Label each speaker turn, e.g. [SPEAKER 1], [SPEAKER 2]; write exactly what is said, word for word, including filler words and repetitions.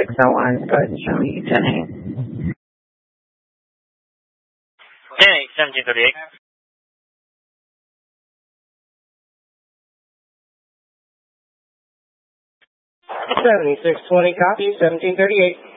[SPEAKER 1] six oh one. Go ahead and show me ten eight.
[SPEAKER 2] ten eight, seventeen thirty-eight.
[SPEAKER 3] seventy-six twenty, copy, seventeen thirty-eight.